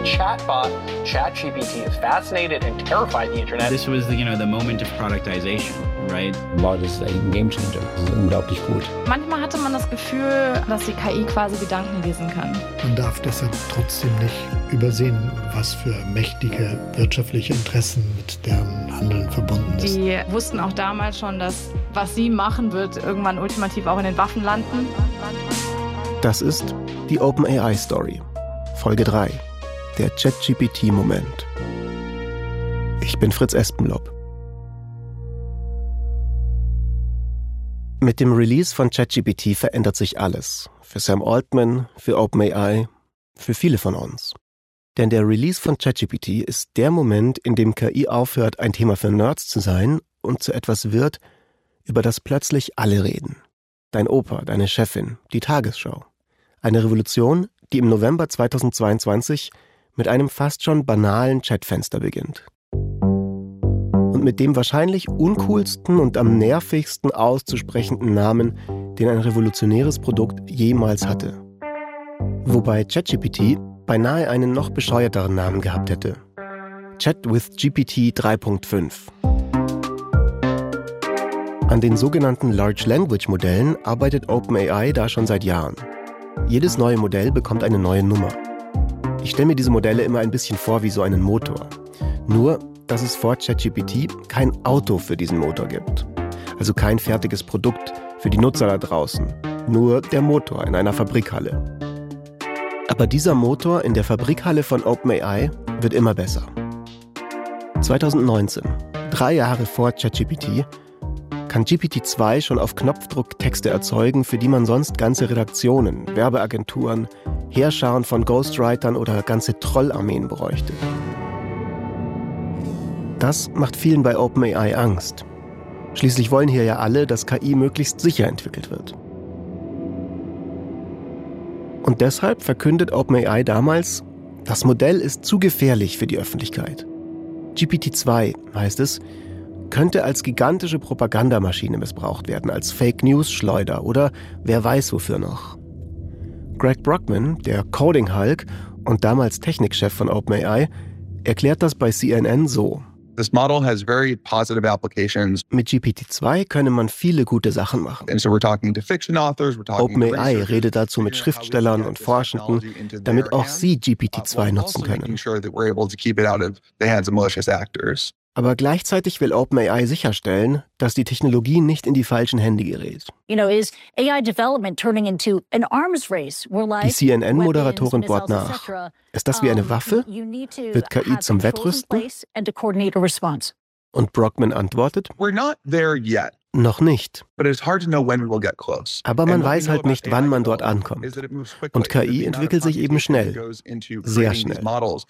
the chatbot, ChatGPT, is fascinated and terrified the internet. This was the moment of productization, right? Wow, das ist ein Gamechanger. Das ist unglaublich gut. Manchmal hatte man das Gefühl, dass die KI quasi Gedanken lesen kann. Man darf deshalb trotzdem nicht übersehen, was für mächtige wirtschaftliche Interessen mit deren Handeln verbunden ist. Die wussten auch damals schon, dass was sie machen, wird irgendwann ultimativ auch in den Waffen landen. Das ist die OpenAI-Story. Folge 3. Der ChatGPT-Moment. Ich bin Fritz Espenlaub. Mit dem Release von ChatGPT verändert sich alles. Für Sam Altman, für OpenAI, für viele von uns. Denn der Release von ChatGPT ist der Moment, in dem KI aufhört, ein Thema für Nerds zu sein und zu etwas wird, über das plötzlich alle reden. Dein Opa, deine Chefin, die Tagesschau. Eine Revolution, die im November 2022 mit einem fast schon banalen Chatfenster beginnt. Und mit dem wahrscheinlich uncoolsten und am nervigsten auszusprechenden Namen, den ein revolutionäres Produkt jemals hatte. Wobei ChatGPT beinahe einen noch bescheuerteren Namen gehabt hätte. Chat with GPT 3.5. An den sogenannten Large Language Modellen arbeitet OpenAI da schon seit Jahren. Jedes neue Modell bekommt eine neue Nummer. Ich stelle mir diese Modelle immer ein bisschen vor wie so einen Motor. Nur, dass es vor ChatGPT kein Auto für diesen Motor gibt. Also kein fertiges Produkt für die Nutzer da draußen. Nur der Motor in einer Fabrikhalle. Aber dieser Motor in der Fabrikhalle von OpenAI wird immer besser. 2019, 3 Jahre vor ChatGPT, kann GPT-2 schon auf Knopfdruck Texte erzeugen, für die man sonst ganze Redaktionen, Werbeagenturen, Heerscharen von Ghostwritern oder ganze Trollarmeen bräuchte. Das macht vielen bei OpenAI Angst. Schließlich wollen hier ja alle, dass KI möglichst sicher entwickelt wird. Und deshalb verkündet OpenAI damals, das Modell ist zu gefährlich für die Öffentlichkeit. GPT-2, heißt es, könnte als gigantische Propagandamaschine missbraucht werden, als Fake-News-Schleuder oder wer weiß wofür noch. Greg Brockman, der Coding-Hulk und damals Technikchef von OpenAI, erklärt das bei CNN so. This model has very positive applications. Mit GPT-2 könne man viele gute Sachen machen. And so we're talking to fiction authors, we're talking to OpenAI researchers, redet dazu mit Schriftstellern und Forschenden, damit auch sie GPT-2 nutzen können. Aber gleichzeitig will OpenAI sicherstellen, dass die Technologie nicht in die falschen Hände gerät. Is AI development turning into an arms race where Die like CNN-Moderatorin bohrt nach. Ist das wie eine Waffe? Wird KI zum Wettrüsten? Und Brockman antwortet, We're not there yet. noch nicht. But it's hard to know when we will get close. Aber man weiß halt nicht, wann man dort ankommt. Und KI entwickelt sich eben schnell. Sehr schnell.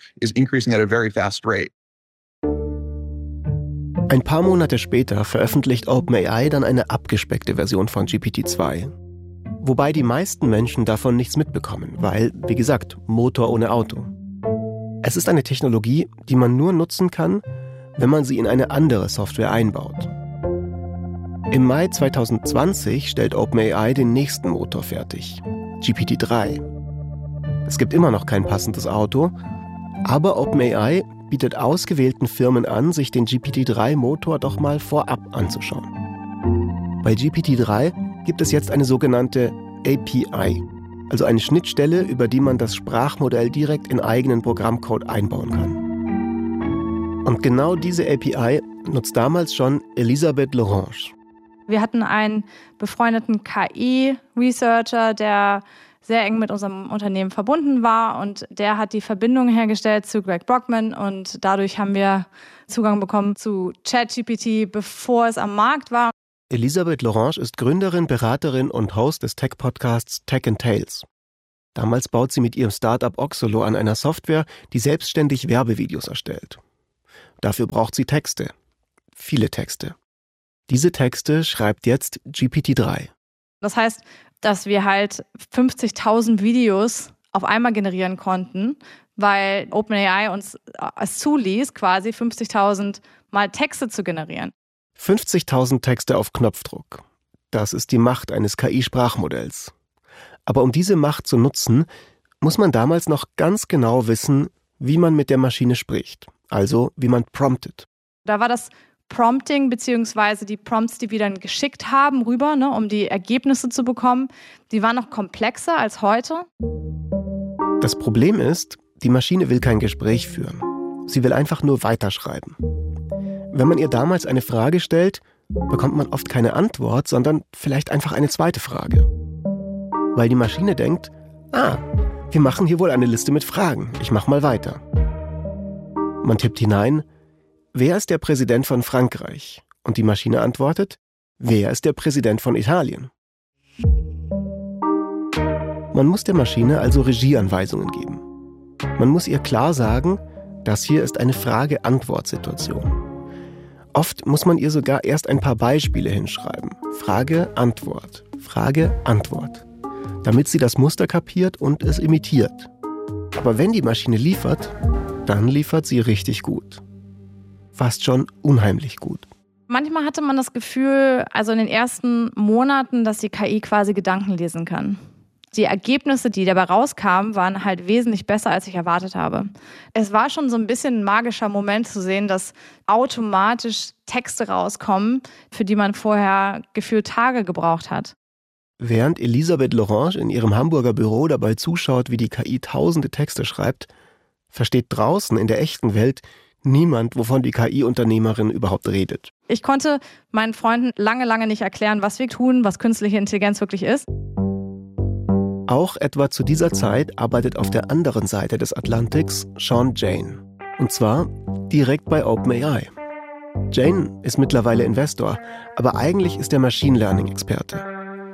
Ein paar Monate später veröffentlicht OpenAI dann eine abgespeckte Version von GPT-2. Wobei die meisten Menschen davon nichts mitbekommen, weil, wie gesagt, Motor ohne Auto. Es ist eine Technologie, die man nur nutzen kann, wenn man sie in eine andere Software einbaut. Im Mai 2020 stellt OpenAI den nächsten Motor fertig, GPT-3. Es gibt immer noch kein passendes Auto, aber OpenAI bietet ausgewählten Firmen an, sich den GPT-3-Motor doch mal vorab anzuschauen. Bei GPT-3 gibt es jetzt eine sogenannte API, also eine Schnittstelle, über die man das Sprachmodell direkt in eigenen Programmcode einbauen kann. Und genau diese API nutzt damals schon Elisabeth Lorange. Wir hatten einen befreundeten KI-Researcher, der sehr eng mit unserem Unternehmen verbunden war und der hat die Verbindung hergestellt zu Greg Brockman und dadurch haben wir Zugang bekommen zu ChatGPT, bevor es am Markt war. Elisabeth Lorange ist Gründerin, Beraterin und Host des Tech-Podcasts Tech & Tales. Damals baut sie mit ihrem Startup Oxolo an einer Software, die selbstständig Werbevideos erstellt. Dafür braucht sie Texte. Viele Texte. Diese Texte schreibt jetzt GPT-3. Das heißt, dass wir halt 50.000 Videos auf einmal generieren konnten, weil OpenAI uns es zuließ, quasi 50.000 Mal Texte zu generieren. 50.000 Texte auf Knopfdruck. Das ist die Macht eines KI-Sprachmodells. Aber um diese Macht zu nutzen, muss man damals noch ganz genau wissen, wie man mit der Maschine spricht, also wie man promptet. Da war das Prompting bzw. die Prompts, die wir dann geschickt haben rüber, um die Ergebnisse zu bekommen, die waren noch komplexer als heute. Das Problem ist, die Maschine will kein Gespräch führen. Sie will einfach nur weiterschreiben. Wenn man ihr damals eine Frage stellt, bekommt man oft keine Antwort, sondern vielleicht einfach eine zweite Frage. Weil die Maschine denkt, wir machen hier wohl eine Liste mit Fragen, ich mach mal weiter. Man tippt hinein, wer ist der Präsident von Frankreich? Und die Maschine antwortet, wer ist der Präsident von Italien? Man muss der Maschine also Regieanweisungen geben. Man muss ihr klar sagen, das hier ist eine Frage-Antwort-Situation. Oft muss man ihr sogar erst ein paar Beispiele hinschreiben. Frage, Antwort, Frage, Antwort. Damit sie das Muster kapiert und es imitiert. Aber wenn die Maschine liefert, dann liefert sie richtig gut. Fast schon unheimlich gut. Manchmal hatte man das Gefühl, also in den ersten Monaten, dass die KI quasi Gedanken lesen kann. Die Ergebnisse, die dabei rauskamen, waren halt wesentlich besser, als ich erwartet habe. Es war schon so ein bisschen ein magischer Moment zu sehen, dass automatisch Texte rauskommen, für die man vorher gefühlt Tage gebraucht hat. Während Elisabeth Lorange in ihrem Hamburger Büro dabei zuschaut, wie die KI tausende Texte schreibt, versteht draußen in der echten Welt niemand, wovon die KI-Unternehmerin überhaupt redet. Ich konnte meinen Freunden lange nicht erklären, was wir tun, was künstliche Intelligenz wirklich ist. Auch etwa zu dieser Zeit arbeitet auf der anderen Seite des Atlantiks Sean Jane. Und zwar direkt bei OpenAI. Jane ist mittlerweile Investor, aber eigentlich ist er Machine Learning-Experte.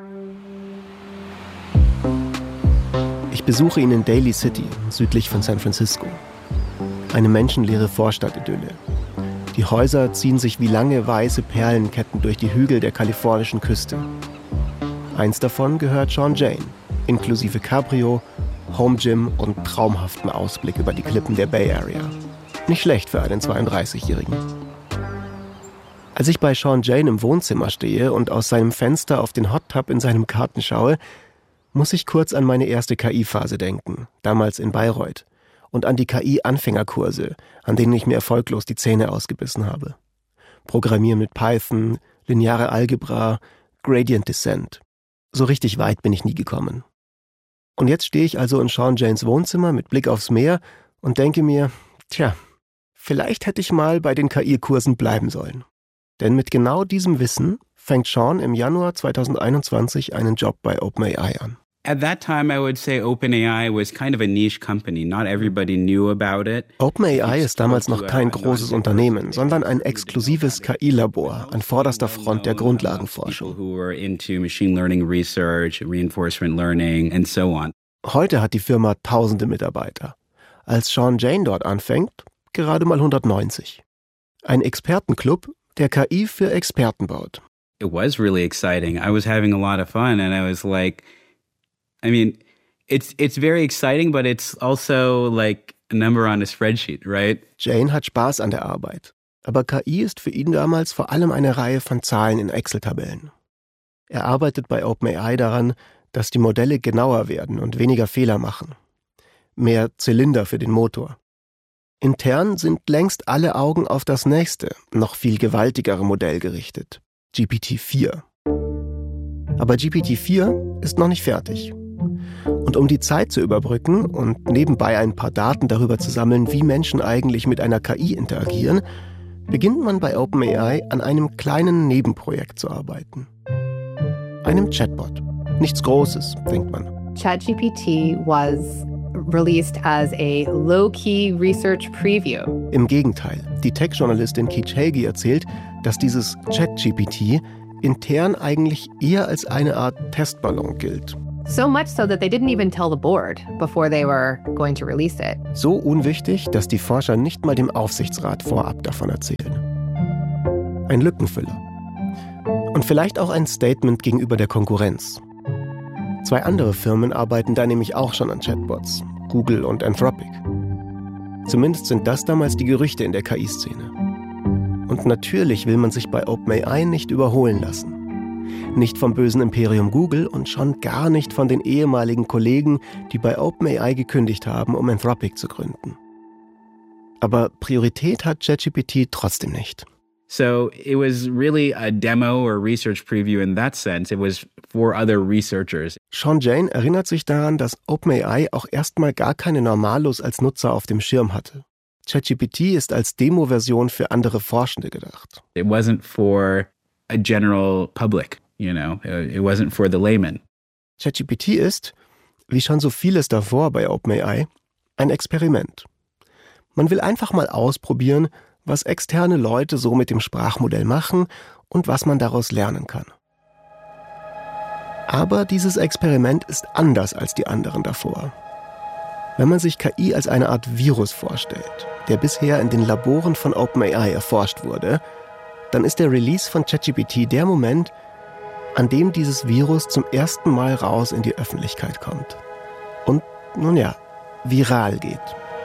Ich besuche ihn in Daly City, südlich von San Francisco. Eine menschenleere Vorstadtidylle. Die Häuser ziehen sich wie lange weiße Perlenketten durch die Hügel der kalifornischen Küste. Eins davon gehört Sean Jane, inklusive Cabrio, Home Gym und traumhaften Ausblick über die Klippen der Bay Area. Nicht schlecht für einen 32-Jährigen. Als ich bei Sean Jane im Wohnzimmer stehe und aus seinem Fenster auf den Hot Tub in seinem Garten schaue, muss ich kurz an meine erste KI-Phase denken, damals in Bayreuth, und an die KI-Anfängerkurse, an denen ich mir erfolglos die Zähne ausgebissen habe. Programmieren mit Python, lineare Algebra, Gradient Descent. So richtig weit bin ich nie gekommen. Und jetzt stehe ich also in Sean Janes Wohnzimmer mit Blick aufs Meer und denke mir, vielleicht hätte ich mal bei den KI-Kursen bleiben sollen. Denn mit genau diesem Wissen fängt Sean im Januar 2021 einen Job bei OpenAI an. At that time, I would say OpenAI was kind of a niche company. Not everybody knew about it. OpenAI ist damals noch kein großes Unternehmen, sondern ein exklusives KI-Labor an vorderster Front der Grundlagenforschung. Heute hat die Firma tausende Mitarbeiter. Als Sean Jane dort anfängt, gerade mal 190. Ein Expertenclub, der KI für Experten baut. It was really exciting. I was having a lot of fun and I was like, it's very exciting, but it's also like a number on a spreadsheet, right? Jane hat Spaß an der Arbeit. Aber KI ist für ihn damals vor allem eine Reihe von Zahlen in Excel-Tabellen. Er arbeitet bei OpenAI daran, dass die Modelle genauer werden und weniger Fehler machen. Mehr Zylinder für den Motor. Intern sind längst alle Augen auf das nächste, noch viel gewaltigere Modell gerichtet. GPT-4. Aber GPT-4 ist noch nicht fertig. Und um die Zeit zu überbrücken und nebenbei ein paar Daten darüber zu sammeln, wie Menschen eigentlich mit einer KI interagieren, beginnt man bei OpenAI an einem kleinen Nebenprojekt zu arbeiten. Einem Chatbot. Nichts Großes, denkt man. ChatGPT was released as a low-key research preview. Im Gegenteil, die Tech-Journalistin Keech Hagee erzählt, dass dieses ChatGPT intern eigentlich eher als eine Art Testballon gilt. So much so that they didn't even tell the board before they were going to release it. So unwichtig, dass die Forscher nicht mal dem Aufsichtsrat vorab davon erzählen. Ein Lückenfüller. Und vielleicht auch ein Statement gegenüber der Konkurrenz. 2 andere Firmen arbeiten da nämlich auch schon an Chatbots, Google und Anthropic. Zumindest sind das damals die Gerüchte in der KI-Szene. Und natürlich will man sich bei OpenAI nicht überholen lassen. Nicht vom bösen Imperium Google und schon gar nicht von den ehemaligen Kollegen, die bei OpenAI gekündigt haben, um Anthropic zu gründen. Aber Priorität hat ChatGPT trotzdem nicht. So it was really a demo or research preview in that sense. It was for other researchers. Sean Jane erinnert sich daran, dass OpenAI auch erstmal gar keine Normalos als Nutzer auf dem Schirm hatte. ChatGPT ist als Demo-Version für andere Forschende gedacht. It wasn't for a general public, It wasn't for the layman. ChatGPT ist, wie schon so vieles davor bei OpenAI, ein Experiment. Man will einfach mal ausprobieren, was externe Leute so mit dem Sprachmodell machen und was man daraus lernen kann. Aber dieses Experiment ist anders als die anderen davor. Wenn man sich KI als eine Art Virus vorstellt, der bisher in den Laboren von OpenAI erforscht wurde, dann ist der Release von ChatGPT der Moment, an dem dieses Virus zum ersten Mal raus in die Öffentlichkeit kommt. Und, nun ja, viral geht.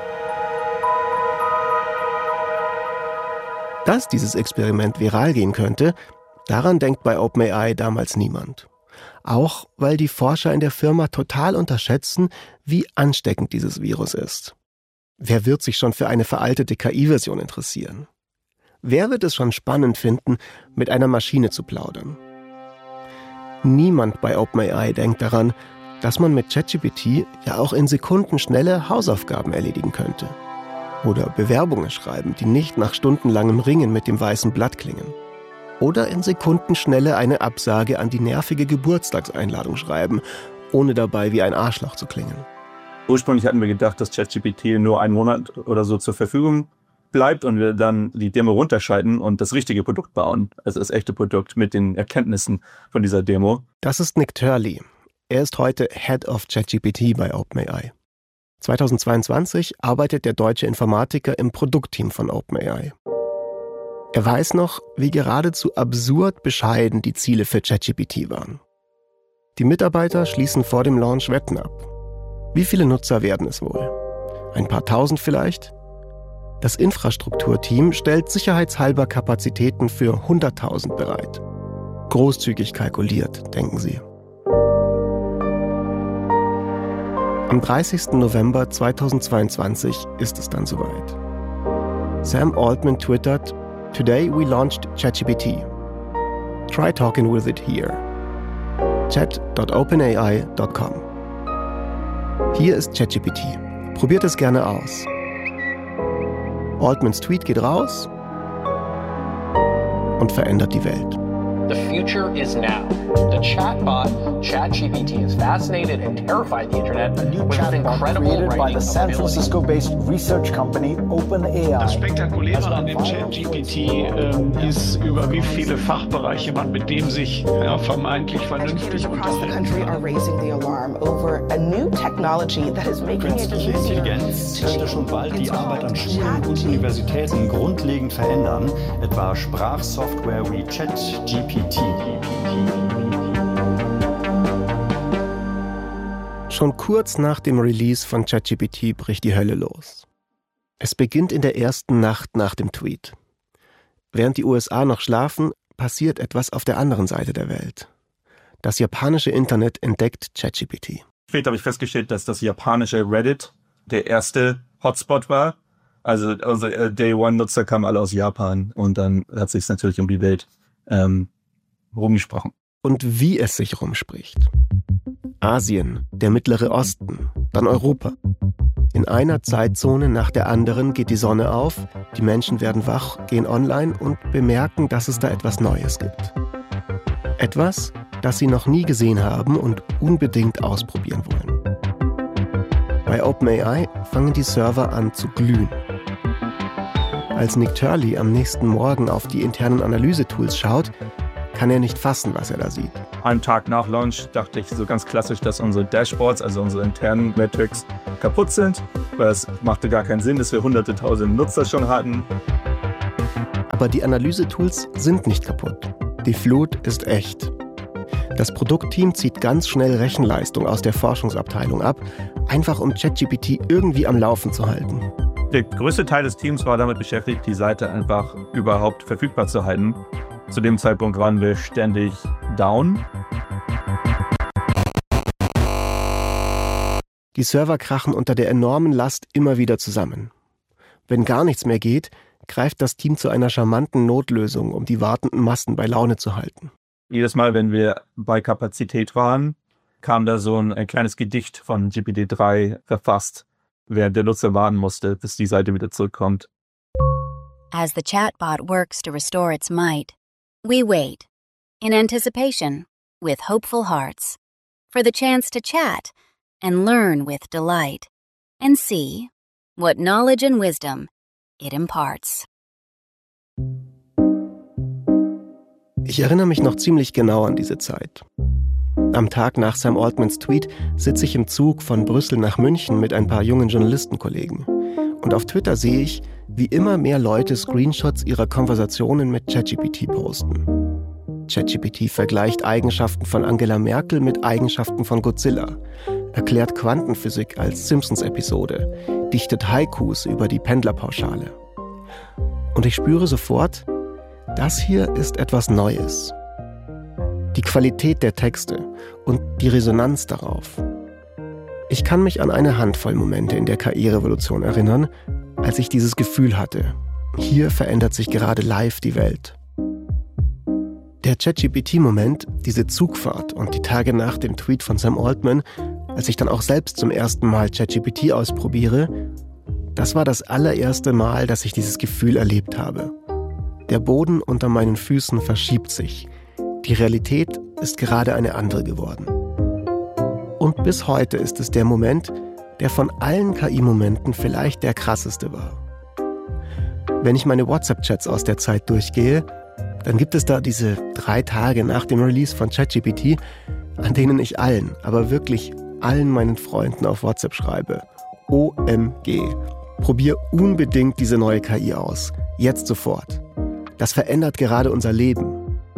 Dass dieses Experiment viral gehen könnte, daran denkt bei OpenAI damals niemand. Auch weil die Forscher in der Firma total unterschätzen, wie ansteckend dieses Virus ist. Wer wird sich schon für eine veraltete KI-Version interessieren? Wer wird es schon spannend finden, mit einer Maschine zu plaudern? Niemand bei OpenAI denkt daran, dass man mit ChatGPT ja auch in Sekunden schnelle Hausaufgaben erledigen könnte. Oder Bewerbungen schreiben, die nicht nach stundenlangem Ringen mit dem weißen Blatt klingen. Oder in Sekundenschnelle eine Absage an die nervige Geburtstagseinladung schreiben, ohne dabei wie ein Arschloch zu klingen. Ursprünglich hatten wir gedacht, dass ChatGPT nur einen Monat oder so zur Verfügung bleibt und wir dann die Demo runterschalten und das richtige Produkt bauen. Also das echte Produkt mit den Erkenntnissen von dieser Demo. Das ist Nick Turley. Er ist heute Head of ChatGPT bei OpenAI. 2022 arbeitet der deutsche Informatiker im Produktteam von OpenAI. Er weiß noch, wie geradezu absurd bescheiden die Ziele für ChatGPT waren. Die Mitarbeiter schließen vor dem Launch Wetten ab. Wie viele Nutzer werden es wohl? Ein paar tausend vielleicht? Das Infrastrukturteam stellt sicherheitshalber Kapazitäten für 100.000 bereit. Großzügig kalkuliert, denken sie. Am 30. November 2022 ist es dann soweit. Sam Altman twittert: "Today we launched ChatGPT. Try talking with it here. chat.openai.com. Hier ist ChatGPT. Probiert es gerne aus." Altmans Tweet geht raus und verändert die Welt. The future is now. The chatbot ChatGPT has fascinated and terrified the internet with its incredible by the San Francisco-based research company OpenAI. Das Spektakuläre an dem ChatGPT ist, über wie viele Fachbereiche man mit dem sich vermeintlich vernünftig unterhält. Künstliche Intelligenz könnte schon bald die Arbeit an Schulen und Universitäten grundlegend verändern, etwa Sprachsoftware wie ChatGPT. Schon kurz nach dem Release von ChatGPT bricht die Hölle los. Es beginnt in der ersten Nacht nach dem Tweet. Während die USA noch schlafen, passiert etwas auf der anderen Seite der Welt. Das japanische Internet entdeckt ChatGPT. Später habe ich festgestellt, dass das japanische Reddit der erste Hotspot war. Also unsere Day-One-Nutzer kamen alle aus Japan und dann hat es sich natürlich um die Welt rumgesprochen. Und wie es sich rumspricht. Asien, der Mittlere Osten, dann Europa. In einer Zeitzone nach der anderen geht die Sonne auf, die Menschen werden wach, gehen online und bemerken, dass es da etwas Neues gibt. Etwas, das sie noch nie gesehen haben und unbedingt ausprobieren wollen. Bei OpenAI fangen die Server an zu glühen. Als Nick Turley am nächsten Morgen auf die internen Analysetools schaut, kann er nicht fassen, was er da sieht. Einen Tag nach Launch dachte ich so ganz klassisch, dass unsere Dashboards, also unsere internen Metrics, kaputt sind. Weil es machte gar keinen Sinn, dass wir hunderte, tausende Nutzer schon hatten. Aber die Analysetools sind nicht kaputt. Die Flut ist echt. Das Produktteam zieht ganz schnell Rechenleistung aus der Forschungsabteilung ab, einfach um ChatGPT irgendwie am Laufen zu halten. Der größte Teil des Teams war damit beschäftigt, die Seite einfach überhaupt verfügbar zu halten. Zu dem Zeitpunkt waren wir ständig down. Die Server krachen unter der enormen Last immer wieder zusammen. Wenn gar nichts mehr geht, greift das Team zu einer charmanten Notlösung, um die wartenden Massen bei Laune zu halten. Jedes Mal, wenn wir bei Kapazität waren, kam da so ein kleines Gedicht von GPT-3 verfasst, während der Nutzer warten musste, bis die Seite wieder zurückkommt. As the chatbot works to restore its might, we wait, in anticipation, with hopeful hearts, for the chance to chat and learn with delight, and see what knowledge and wisdom it imparts. Ich erinnere mich noch ziemlich genau an diese Zeit. Am Tag nach Sam Altmans Tweet sitze ich im Zug von Brüssel nach München mit ein paar jungen Journalistenkollegen. Und auf Twitter sehe ich, wie immer mehr Leute Screenshots ihrer Konversationen mit ChatGPT posten. ChatGPT vergleicht Eigenschaften von Angela Merkel mit Eigenschaften von Godzilla, erklärt Quantenphysik als Simpsons-Episode, dichtet Haikus über die Pendlerpauschale. Und ich spüre sofort, das hier ist etwas Neues. Die Qualität der Texte und die Resonanz darauf. Ich kann mich an eine Handvoll Momente in der KI-Revolution erinnern, als ich dieses Gefühl hatte, hier verändert sich gerade live die Welt. Der ChatGPT-Moment, diese Zugfahrt und die Tage nach dem Tweet von Sam Altman, als ich dann auch selbst zum ersten Mal ChatGPT ausprobiere, das war das allererste Mal, dass ich dieses Gefühl erlebt habe. Der Boden unter meinen Füßen verschiebt sich. Die Realität ist gerade eine andere geworden. Und bis heute ist es der Moment, der von allen KI-Momenten vielleicht der krasseste war. Wenn ich meine WhatsApp-Chats aus der Zeit durchgehe, dann gibt es da diese 3 Tage nach dem Release von ChatGPT, an denen ich allen, aber wirklich allen meinen Freunden auf WhatsApp schreibe: OMG, probier unbedingt diese neue KI aus. Jetzt sofort. Das verändert gerade unser Leben.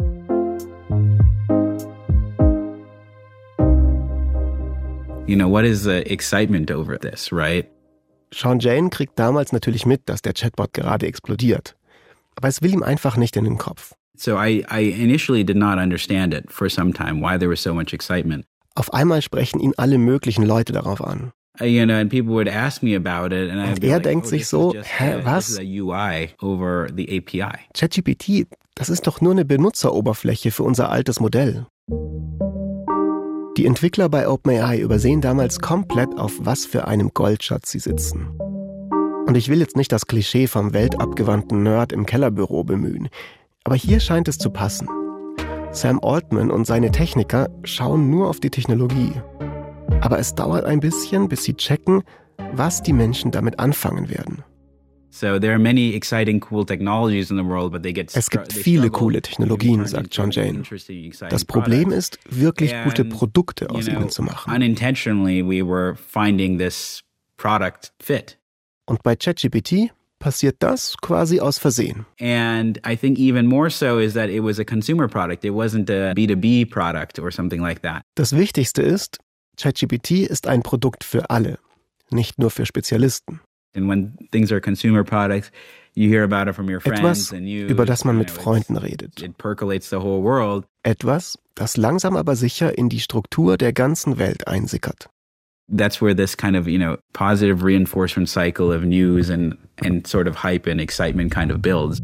You know, what is the excitement over this, right? Sean Jane kriegt damals natürlich mit, dass der Chatbot gerade explodiert. Aber es will ihm einfach nicht in den Kopf. So I initially did not understand it for some time, why there was so much excitement. Auf einmal sprechen ihn alle möglichen Leute darauf an. You know, and people would ask me about it, and und er denkt sich so, was? This is a UI over the API. ChatGPT, das ist doch nur eine Benutzeroberfläche für unser altes Modell. Die Entwickler bei OpenAI übersehen damals komplett, auf was für einem Goldschatz sie sitzen. Und ich will jetzt nicht das Klischee vom weltabgewandten Nerd im Kellerbüro bemühen, aber hier scheint es zu passen. Sam Altman und seine Techniker schauen nur auf die Technologie. Aber es dauert ein bisschen, bis sie checken, was die Menschen damit anfangen werden. So there are many exciting, cool technologies in the world, but es gibt viele coole Technologien, sagt Sean Jane. Das Problem ist, wirklich gute Produkte aus ihnen zu machen. Unintentionally, we were finding this product fit. Und bei ChatGPT passiert das quasi aus Versehen. And I think even more so is that it was a consumer product. It wasn't a B2B product or something like that. Das Wichtigste ist, ChatGPT ist ein Produkt für alle, nicht nur für Spezialisten. And when things are consumer products, you hear about it from your friends and you. Etwas, über das man mit Freunden redet. It percolates the whole world. Etwas, das langsam aber sicher in die Struktur der ganzen Welt einsickert. That's where this kind of, positive reinforcement cycle of news and sort of hype and excitement kind of builds.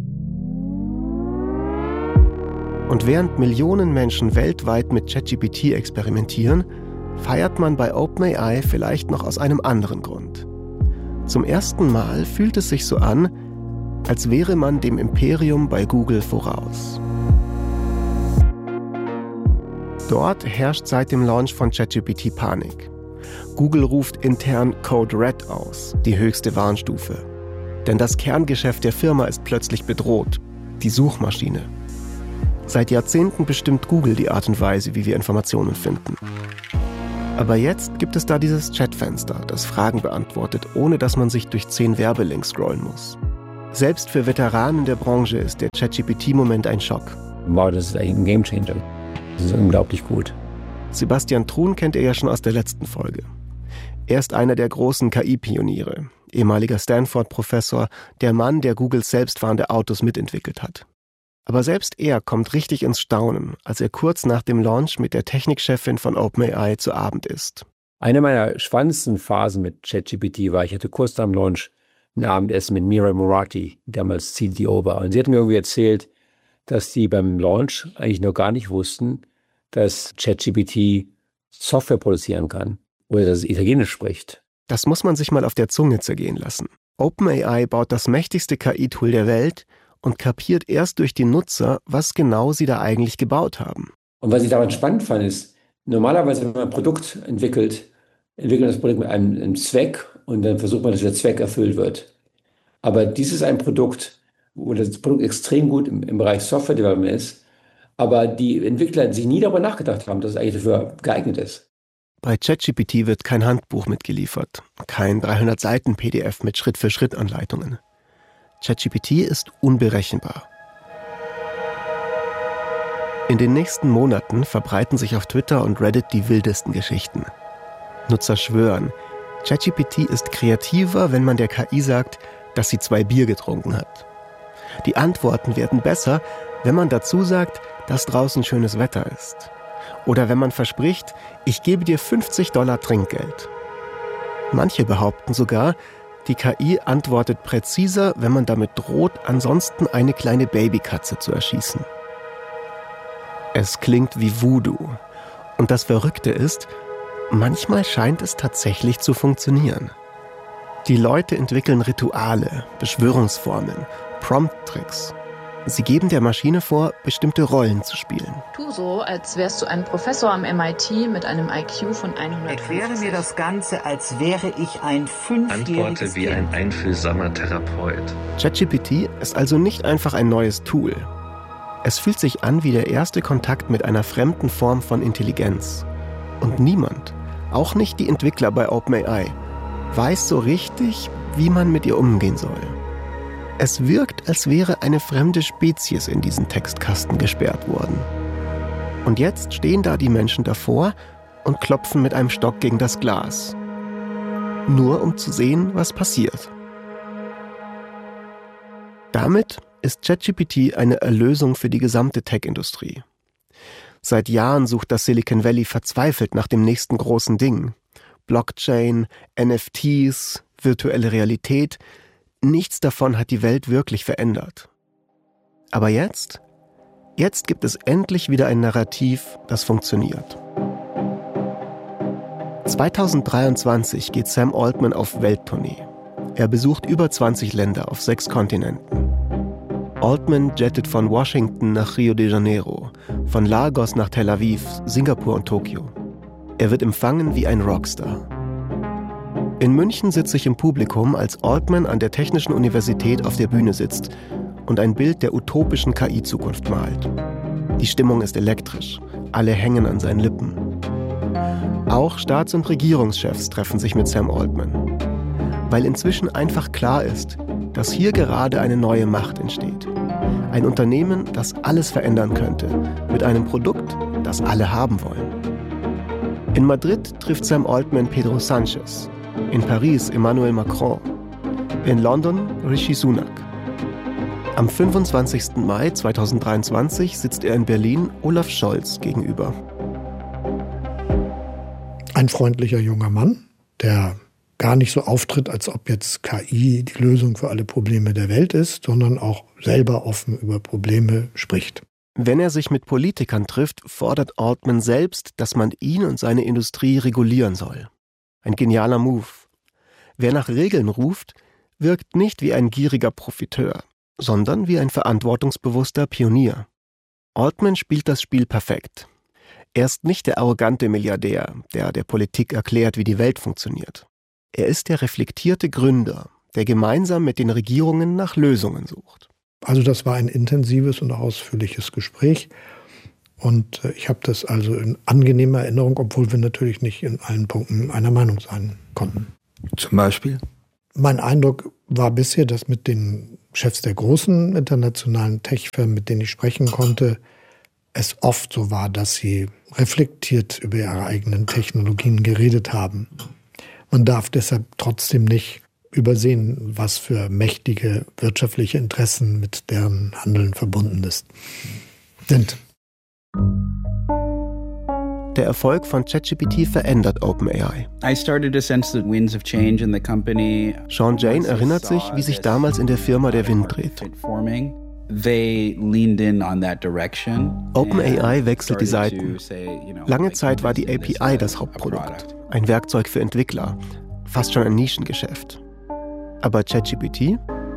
Und während Millionen Menschen weltweit mit ChatGPT experimentieren, feiert man bei OpenAI vielleicht noch aus einem anderen Grund. Zum ersten Mal fühlt es sich so an, als wäre man dem Imperium bei Google voraus. Dort herrscht seit dem Launch von ChatGPT Panik. Google ruft intern Code Red aus, die höchste Warnstufe. Denn das Kerngeschäft der Firma ist plötzlich bedroht, die Suchmaschine. Seit Jahrzehnten bestimmt Google die Art und Weise, wie wir Informationen finden. Aber jetzt gibt es da dieses Chatfenster, das Fragen beantwortet, ohne dass man sich durch 10 Werbelinks scrollen muss. Selbst für Veteranen der Branche ist der ChatGPT-Moment ein Schock. Wow, das ist echt ein Gamechanger. Das ist unglaublich gut. Sebastian Thrun kennt ihr ja schon aus der letzten Folge. Er ist einer der großen KI-Pioniere, ehemaliger Stanford-Professor, der Mann, der Googles selbstfahrende Autos mitentwickelt hat. Aber selbst er kommt richtig ins Staunen, als er kurz nach dem Launch mit der Technikchefin von OpenAI zu Abend isst. Eine meiner spannendsten Phasen mit ChatGPT war, ich hatte kurz nach dem Launch ein Abendessen mit Mira Murati, die damals CTO war. Und sie hat mir irgendwie erzählt, dass die beim Launch eigentlich noch gar nicht wussten, dass ChatGPT Software produzieren kann oder dass es Italienisch spricht. Das muss man sich mal auf der Zunge zergehen lassen. OpenAI baut das mächtigste KI-Tool der Welt und kapiert erst durch die Nutzer, was genau sie da eigentlich gebaut haben. Und was ich daran spannend fand, ist, normalerweise, wenn man ein Produkt entwickelt das Produkt mit einem Zweck und dann versucht man, dass der Zweck erfüllt wird. Aber dies ist ein Produkt, wo das Produkt extrem gut im Bereich Software Development ist, aber die Entwickler sich nie darüber nachgedacht haben, dass es eigentlich dafür geeignet ist. Bei ChatGPT wird kein Handbuch mitgeliefert, kein 300-Seiten-PDF mit Schritt-für-Schritt-Anleitungen. ChatGPT ist unberechenbar. In den nächsten Monaten verbreiten sich auf Twitter und Reddit die wildesten Geschichten. Nutzer schwören, ChatGPT ist kreativer, wenn man der KI sagt, dass sie 2 Bier getrunken hat. Die Antworten werden besser, wenn man dazu sagt, dass draußen schönes Wetter ist. Oder wenn man verspricht, ich gebe dir $50 Trinkgeld. Manche behaupten sogar, die KI antwortet präziser, wenn man damit droht, ansonsten eine kleine Babykatze zu erschießen. Es klingt wie Voodoo. Und das Verrückte ist, manchmal scheint es tatsächlich zu funktionieren. Die Leute entwickeln Rituale, Beschwörungsformeln, Prompt-Tricks. Sie geben der Maschine vor, bestimmte Rollen zu spielen. Tu so, als wärst du ein Professor am MIT mit einem IQ von 100. Erkläre mir das Ganze, als wäre ich ein 5-jähriges Antworte wie ein einfühlsamer Therapeut. ChatGPT ist also nicht einfach ein neues Tool. Es fühlt sich an wie der erste Kontakt mit einer fremden Form von Intelligenz. Und niemand, auch nicht die Entwickler bei OpenAI, weiß so richtig, wie man mit ihr umgehen soll. Es wirkt, als wäre eine fremde Spezies in diesen Textkasten gesperrt worden. Und jetzt stehen da die Menschen davor und klopfen mit einem Stock gegen das Glas. Nur um zu sehen, was passiert. Damit ist ChatGPT eine Erlösung für die gesamte Tech-Industrie. Seit Jahren sucht das Silicon Valley verzweifelt nach dem nächsten großen Ding. Blockchain, NFTs, virtuelle Realität. Nichts davon hat die Welt wirklich verändert. Aber jetzt gibt es endlich wieder ein Narrativ, das funktioniert. 2023 geht Sam Altman auf Welttournee. Er besucht über 20 Länder auf 6 Kontinenten. Altman jettet von Washington nach Rio de Janeiro, von Lagos nach Tel Aviv, Singapur und Tokio. Er wird empfangen wie ein Rockstar. In München sitze ich im Publikum, als Altman an der Technischen Universität auf der Bühne sitzt und ein Bild der utopischen KI-Zukunft malt. Die Stimmung ist elektrisch, alle hängen an seinen Lippen. Auch Staats- und Regierungschefs treffen sich mit Sam Altman, weil inzwischen einfach klar ist, dass hier gerade eine neue Macht entsteht. Ein Unternehmen, das alles verändern könnte, mit einem Produkt, das alle haben wollen. In Madrid trifft Sam Altman Pedro Sánchez, in Paris Emmanuel Macron, in London Rishi Sunak. Am 25. Mai 2023 sitzt er in Berlin Olaf Scholz gegenüber. Ein freundlicher junger Mann, der gar nicht so auftritt, als ob jetzt KI die Lösung für alle Probleme der Welt ist, sondern auch selber offen über Probleme spricht. Wenn er sich mit Politikern trifft, fordert Altman selbst, dass man ihn und seine Industrie regulieren soll. Ein genialer Move. Wer nach Regeln ruft, wirkt nicht wie ein gieriger Profiteur, sondern wie ein verantwortungsbewusster Pionier. Altman spielt das Spiel perfekt. Er ist nicht der arrogante Milliardär, der der Politik erklärt, wie die Welt funktioniert. Er ist der reflektierte Gründer, der gemeinsam mit den Regierungen nach Lösungen sucht. Also das war ein intensives und ausführliches Gespräch. Und ich habe das also in angenehmer Erinnerung, obwohl wir natürlich nicht in allen Punkten einer Meinung sein konnten. Zum Beispiel? Mein Eindruck war bisher, dass mit den Chefs der großen internationalen Tech-Firmen, mit denen ich sprechen konnte, es oft so war, dass sie reflektiert über ihre eigenen Technologien geredet haben. Man darf deshalb trotzdem nicht übersehen, was für mächtige wirtschaftliche Interessen mit deren Handeln verbunden sind. Der Erfolg von ChatGPT verändert OpenAI. Sean Jane erinnert sich, wie sich damals in der Firma der Wind drehte. OpenAI wechselt die Seiten. Lange Zeit war die API das Hauptprodukt, ein Werkzeug für Entwickler, fast schon ein Nischengeschäft. Aber ChatGPT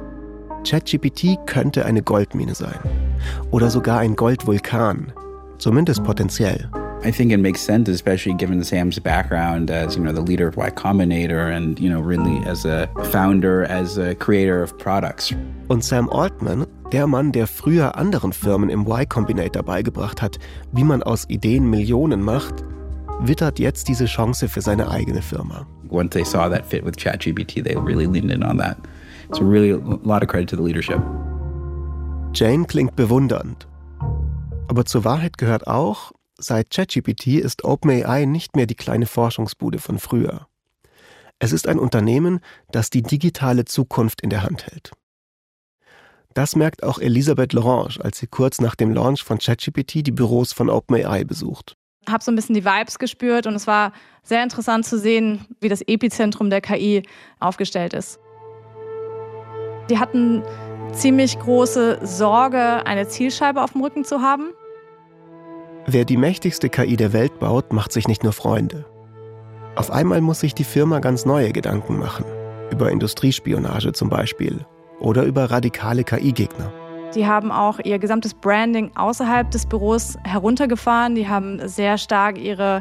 könnte eine Goldmine sein. Oder sogar ein Goldvulkan, zumindest potenziell. I think it makes sense, especially given Sam's background as, the leader of Y Combinator and, really as a founder, as a creator of products. Und Sam Altman, der Mann, der früher anderen Firmen im Y Combinator beigebracht hat, wie man aus Ideen Millionen macht, wittert jetzt diese Chance für seine eigene Firma. Once they saw that fit with ChatGPT, they really leaned in on that. So really a lot of credit to the leadership. Jane klingt bewundernd. Aber zur Wahrheit gehört auch, seit ChatGPT ist OpenAI nicht mehr die kleine Forschungsbude von früher. Es ist ein Unternehmen, das die digitale Zukunft in der Hand hält. Das merkt auch Elisabeth Lorange, als sie kurz nach dem Launch von ChatGPT die Büros von OpenAI besucht. Ich habe so ein bisschen die Vibes gespürt und es war sehr interessant zu sehen, wie das Epizentrum der KI aufgestellt ist. Die hatten ziemlich große Sorge, eine Zielscheibe auf dem Rücken zu haben. Wer die mächtigste KI der Welt baut, macht sich nicht nur Freunde. Auf einmal muss sich die Firma ganz neue Gedanken machen. Über Industriespionage zum Beispiel. Oder über radikale KI-Gegner. Die haben auch ihr gesamtes Branding außerhalb des Büros heruntergefahren. Die haben sehr stark ihre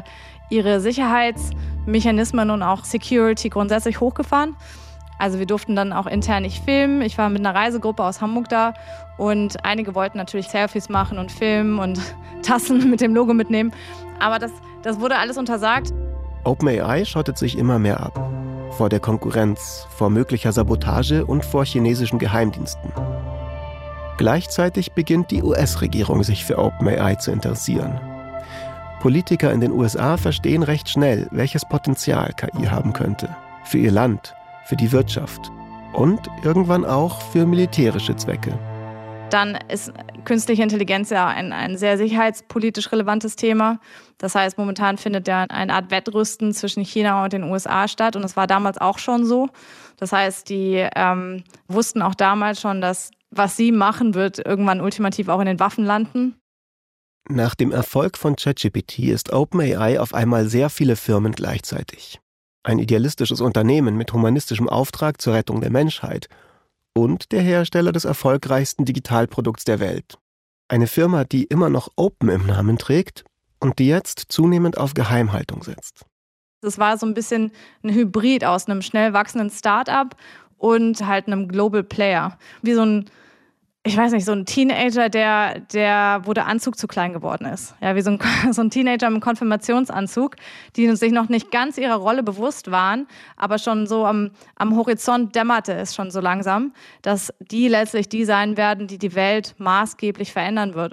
Sicherheitsmechanismen und auch Security grundsätzlich hochgefahren. Also wir durften dann auch intern nicht filmen. Ich war mit einer Reisegruppe aus Hamburg da und einige wollten natürlich Selfies machen und filmen und Tassen mit dem Logo mitnehmen. Aber das wurde alles untersagt. OpenAI schottet sich immer mehr ab. Vor der Konkurrenz, vor möglicher Sabotage und vor chinesischen Geheimdiensten. Gleichzeitig beginnt die US-Regierung sich für OpenAI zu interessieren. Politiker in den USA verstehen recht schnell, welches Potenzial KI haben könnte. Für ihr Land, für die Wirtschaft und irgendwann auch für militärische Zwecke. Dann ist künstliche Intelligenz ja ein sehr sicherheitspolitisch relevantes Thema. Das heißt, momentan findet ja eine Art Wettrüsten zwischen China und den USA statt. Und das war damals auch schon so. Das heißt, die wussten auch damals schon, dass was sie machen, wird irgendwann ultimativ auch in den Waffen landen. Nach dem Erfolg von ChatGPT ist OpenAI auf einmal sehr viele Firmen gleichzeitig. Ein idealistisches Unternehmen mit humanistischem Auftrag zur Rettung der Menschheit und der Hersteller des erfolgreichsten Digitalprodukts der Welt. Eine Firma, die immer noch Open im Namen trägt und die jetzt zunehmend auf Geheimhaltung setzt. Das war so ein bisschen ein Hybrid aus einem schnell wachsenden Start-up und halt einem Global Player. Wie so ein Teenager, wo der Anzug zu klein geworden ist. Ja, wie so ein Teenager im Konfirmationsanzug, die sich noch nicht ganz ihrer Rolle bewusst waren, aber schon so am Horizont dämmerte es schon so langsam, dass die letztlich die sein werden, die die Welt maßgeblich verändern wird.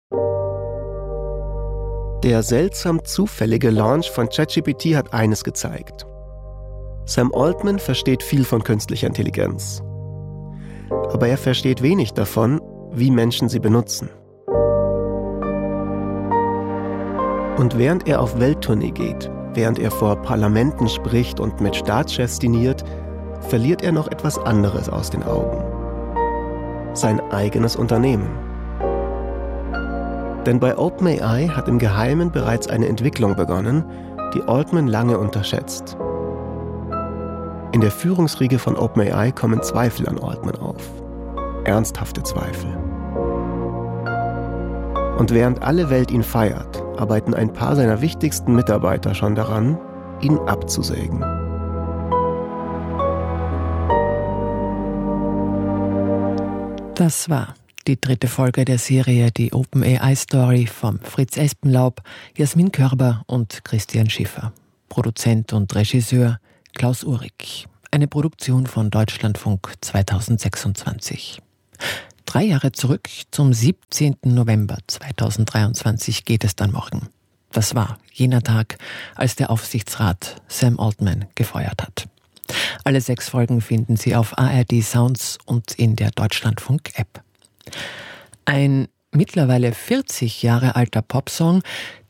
Der seltsam zufällige Launch von ChatGPT hat eines gezeigt. Sam Altman versteht viel von künstlicher Intelligenz. Aber er versteht wenig davon, wie Menschen sie benutzen. Und während er auf Welttournee geht, während er vor Parlamenten spricht und mit Staatschefs diniert, verliert er noch etwas anderes aus den Augen. Sein eigenes Unternehmen. Denn bei OpenAI hat im Geheimen bereits eine Entwicklung begonnen, die Altman lange unterschätzt. In der Führungsriege von OpenAI kommen Zweifel an Altman auf. Ernsthafte Zweifel. Und während alle Welt ihn feiert, arbeiten ein paar seiner wichtigsten Mitarbeiter schon daran, ihn abzusägen. Das war die 3. Folge der Serie Die OpenAI-Story von Fritz Espenlaub, Jasmin Körber und Christian Schiffer. Produzent und Regisseur Klaus Uhrig. Eine Produktion von Deutschlandfunk 2026. 3 Jahre zurück, zum 17. November 2023 geht es dann morgen. Das war jener Tag, als der Aufsichtsrat Sam Altman gefeuert hat. Alle 6 Folgen finden Sie auf ARD Sounds und in der Deutschlandfunk-App. Ein mittlerweile 40 Jahre alter Popsong,